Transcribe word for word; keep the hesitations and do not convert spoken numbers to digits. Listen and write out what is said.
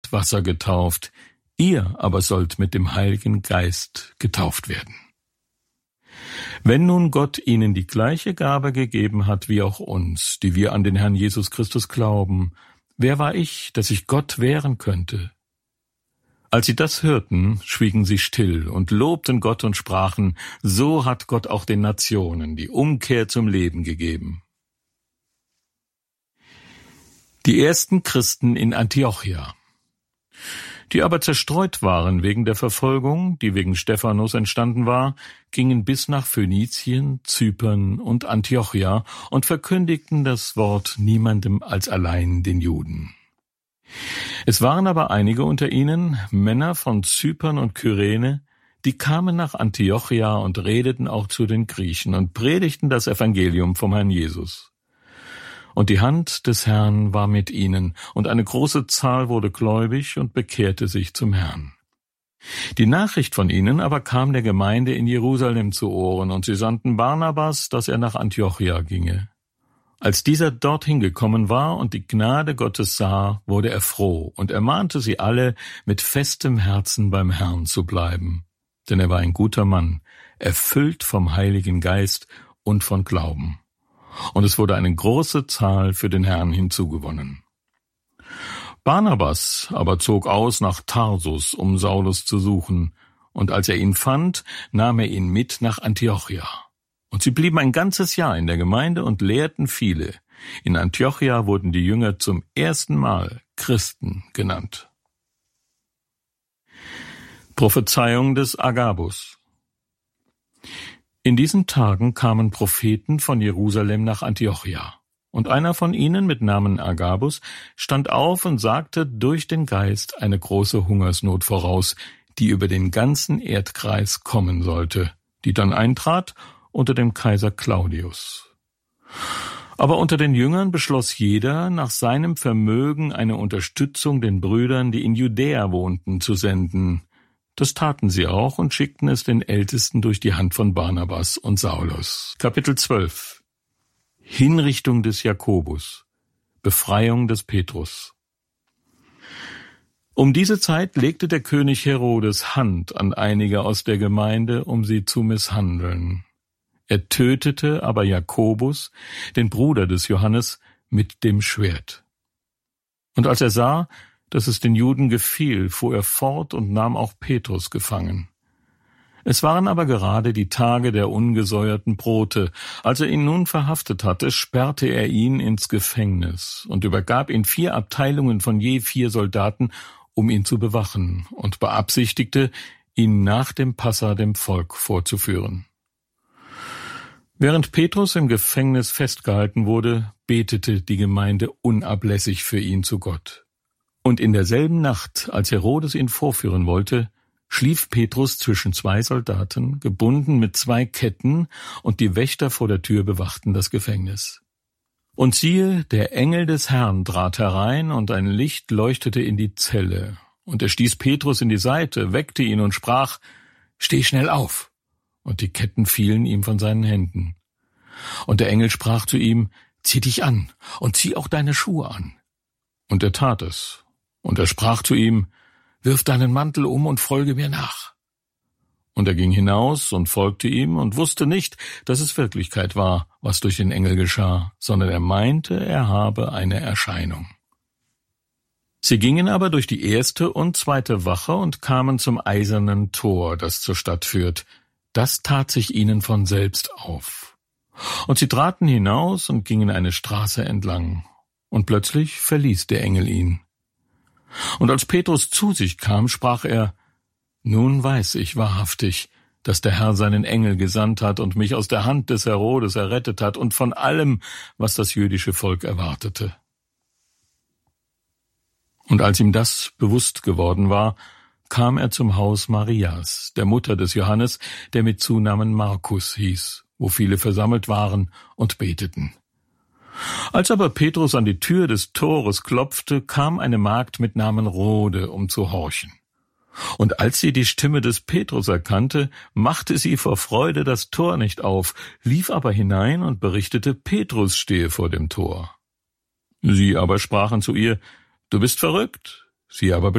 mit Wasser getauft, ihr aber sollt mit dem Heiligen Geist getauft werden. Wenn nun Gott ihnen die gleiche Gabe gegeben hat wie auch uns, die wir an den Herrn Jesus Christus glauben, wer war ich, dass ich Gott wehren könnte? Als sie das hörten, schwiegen sie still und lobten Gott und sprachen, so hat Gott auch den Nationen die Umkehr zum Leben gegeben. Die ersten Christen in Antiochia, die aber zerstreut waren wegen der Verfolgung, die wegen Stephanus entstanden war, gingen bis nach Phönizien, Zypern und Antiochia und verkündigten das Wort niemandem als allein den Juden. Es waren aber einige unter ihnen, Männer von Zypern und Kyrene, die kamen nach Antiochia und redeten auch zu den Griechen und predigten das Evangelium vom Herrn Jesus. Und die Hand des Herrn war mit ihnen, und eine große Zahl wurde gläubig und bekehrte sich zum Herrn. Die Nachricht von ihnen aber kam der Gemeinde in Jerusalem zu Ohren, und sie sandten Barnabas, dass er nach Antiochia ginge. Als dieser dorthin gekommen war und die Gnade Gottes sah, wurde er froh und ermahnte sie alle, mit festem Herzen beim Herrn zu bleiben. Denn er war ein guter Mann, erfüllt vom Heiligen Geist und von Glauben. Und es wurde eine große Zahl für den Herrn hinzugewonnen. Barnabas aber zog aus nach Tarsus, um Saulus zu suchen, und als er ihn fand, nahm er ihn mit nach Antiochia. Und sie blieben ein ganzes Jahr in der Gemeinde und lehrten viele. In Antiochia wurden die Jünger zum ersten Mal Christen genannt. Prophezeiung des Agabus. In diesen Tagen kamen Propheten von Jerusalem nach Antiochia. Und einer von ihnen mit Namen Agabus stand auf und sagte durch den Geist eine große Hungersnot voraus, die über den ganzen Erdkreis kommen sollte, die dann eintrat unter dem Kaiser Claudius. Aber unter den Jüngern beschloss jeder, nach seinem Vermögen eine Unterstützung den Brüdern, die in Judäa wohnten, zu senden. Das taten sie auch und schickten es den Ältesten durch die Hand von Barnabas und Saulus. Kapitel zwölf. Hinrichtung des Jakobus. Befreiung des Petrus. Um diese Zeit legte der König Herodes Hand an einige aus der Gemeinde, um sie zu misshandeln. Er tötete aber Jakobus, den Bruder des Johannes, mit dem Schwert. Und als er sah, dass es den Juden gefiel, fuhr er fort und nahm auch Petrus gefangen. Es waren aber gerade die Tage der ungesäuerten Brote. Als er ihn nun verhaftet hatte, sperrte er ihn ins Gefängnis und übergab ihn vier Abteilungen von je vier Soldaten, um ihn zu bewachen, und beabsichtigte, ihn nach dem Passa dem Volk vorzuführen. Während Petrus im Gefängnis festgehalten wurde, betete die Gemeinde unablässig für ihn zu Gott. Und in derselben Nacht, als Herodes ihn vorführen wollte, schlief Petrus zwischen zwei Soldaten, gebunden mit zwei Ketten, und die Wächter vor der Tür bewachten das Gefängnis. Und siehe, der Engel des Herrn trat herein, und ein Licht leuchtete in die Zelle. Und er stieß Petrus in die Seite, weckte ihn und sprach, »Steh schnell auf!« Und die Ketten fielen ihm von seinen Händen. Und der Engel sprach zu ihm, »Zieh dich an und zieh auch deine Schuhe an.« Und er tat es. Und er sprach zu ihm, »Wirf deinen Mantel um und folge mir nach.« Und er ging hinaus und folgte ihm und wusste nicht, dass es Wirklichkeit war, was durch den Engel geschah, sondern er meinte, er habe eine Erscheinung. Sie gingen aber durch die erste und zweite Wache und kamen zum eisernen Tor, das zur Stadt führt. Das tat sich ihnen von selbst auf. Und sie traten hinaus und gingen eine Straße entlang. Und plötzlich verließ der Engel ihn. Und als Petrus zu sich kam, sprach er, »Nun weiß ich wahrhaftig, dass der Herr seinen Engel gesandt hat und mich aus der Hand des Herodes errettet hat und von allem, was das jüdische Volk erwartete.« Und als ihm das bewusst geworden war, kam er zum Haus Marias, der Mutter des Johannes, der mit Zunamen Markus hieß, wo viele versammelt waren und beteten. Als aber Petrus an die Tür des Tores klopfte, kam eine Magd mit Namen Rhode, um zu horchen. Und als sie die Stimme des Petrus erkannte, machte sie vor Freude das Tor nicht auf, lief aber hinein und berichtete, Petrus stehe vor dem Tor. Sie aber sprachen zu ihr, »Du bist verrückt.« Sie aber